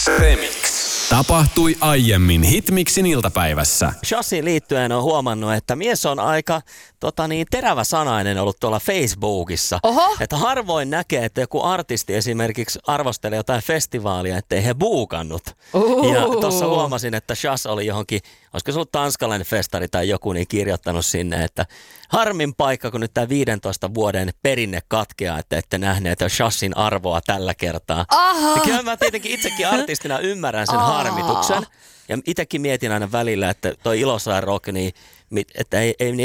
Remix. Tapahtui aiemmin Hitmixin iltapäivässä. Shassiin liittyen on huomannut, että mies on aika teräväsanainen ollut tuolla Facebookissa. Oho. Että harvoin näkee, että joku artisti esimerkiksi arvostelee jotain festivaalia, ettei he buukannut. Ja tuossa huomasin, että Shass oli johonkin, olisiko se ollut tanskalainen festari tai joku, niin kirjoittanut sinne, että harmin paikka, kun nyt tämä 15 vuoden perinne katkeaa, että ette nähneet Shassin arvoa tällä kertaa. Ja kyllä mä tietenkin itsekin artistina ymmärrän sen harmituksen. Ja itsekin mietin aina välillä, että toi Ilosaar Rock, niin että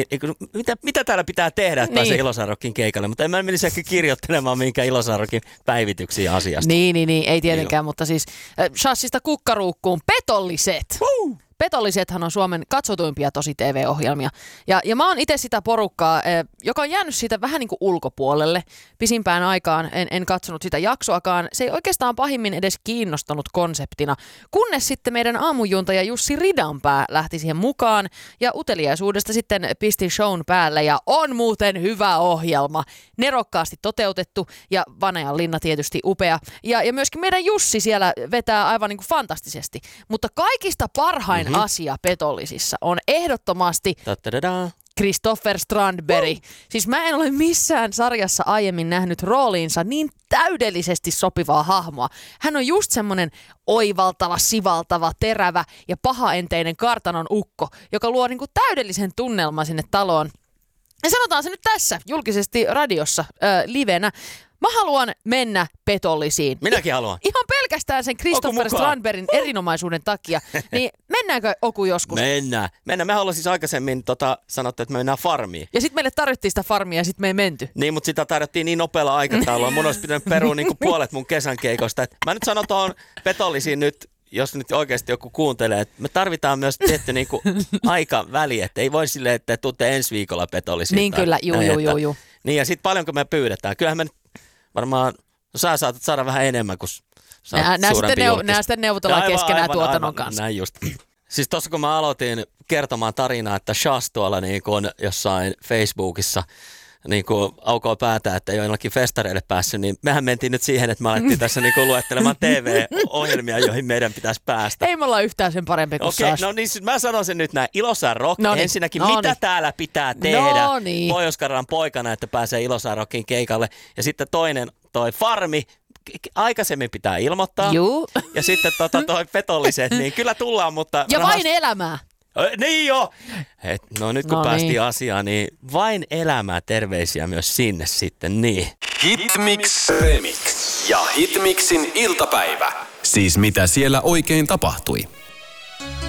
mitä täällä pitää tehdä, että pääsee Ilosaar Rockin keikalle. Mutta en mä menisi ehkä kirjoittelemaan minkään Ilosaar Rockin päivityksiä asiasta. Niin, ei tietenkään, mutta siis Shassista kukkaruukkuun petolliset. Petollisethan on Suomen katsotuimpia tosi TV-ohjelmia. Ja mä oon itse sitä porukkaa, joka on jäänyt siitä vähän niin kuin ulkopuolelle. Pisimpään aikaan en katsonut sitä jaksoakaan. Se ei oikeastaan pahimmin edes kiinnostanut konseptina, kunnes sitten meidän aamujuntaja Jussi Ridanpää lähti siihen mukaan. Ja uteliaisuudesta sitten pisti shown päälle ja on muuten hyvä ohjelma. Nerokkaasti toteutettu ja Vanean linna tietysti upea. Ja myöskin meidän Jussi siellä vetää aivan niin kuin fantastisesti. Mutta kaikista parhain asia petollisissa on ehdottomasti Kristoffer Strandberg. Siis mä en ole missään sarjassa aiemmin nähnyt rooliinsa niin täydellisesti sopivaa hahmoa. Hän on just semmonen oivaltava, sivaltava, terävä ja pahaenteinen kartanon ukko, joka luo niinku täydellisen tunnelman sinne taloon. Ja sanotaan se nyt tässä julkisesti radiossa livenä. Mä haluan mennä petollisiin. Minäkin haluan. Ihan pelkästään sen Kristoffer Strandbergin erinomaisuuden takia. Niin mennäänkö Oku joskus? Mennään. Me ollaan siis aikaisemmin sanottu, että me mennään farmiin. Ja sitten meille tarvittiin sitä farmia ja sitten me ei menty. Niin, mutta sitä tarjottiin niin nopealla aikataululla. Mun olisi pitänyt perua niin kuin puolet mun kesän keikosta. Mä nyt sanon tuohon petollisiin nyt, jos nyt oikeasti joku kuuntelee, että me tarvitaan myös tietty niinku aikaväli, että ei voi silleen, että tuutte ensi viikolla petollisiin. Niin kyllä, juu. Niin ja sitten paljonko me pyydetään. Kyllähän me varmaan, sä saatat saada vähän enemmän kuin Nää sitten neuvotellaan keskenään tuotannon kanssa. Näin just. Siis tossa kun mä aloitin kertomaan tarinaa, että Shass tuolla niin kun jossain Facebookissa niin kuin aukoo päätä, että ei ole jollakin festareille päässyt, niin mehän mentiin nyt siihen, että me alettiin tässä niin kuin luettelemaan TV-ohjelmia, joihin meidän pitäisi päästä. Ei me olla yhtään sen parempi kuin Shass. No niin, mä sanon sen nyt näin. Ilosaar Rock. Ensinnäkin, mitä täällä pitää tehdä Pohjois-Karjalan poikana, että pääsee Ilosaar Rockin keikalle. Ja sitten toinen, toi farmi. Aikaisemmin pitää ilmoittaa. Juu. Ja sitten toi petolliset, niin kyllä tullaan, mutta... Ja vain elämää. Niin jo! No nyt kun päästiin asiaan, niin vain elämää, terveisiä myös sinne sitten, niin. Hitmix Remix ja Hitmixin iltapäivä. Siis mitä siellä oikein tapahtui?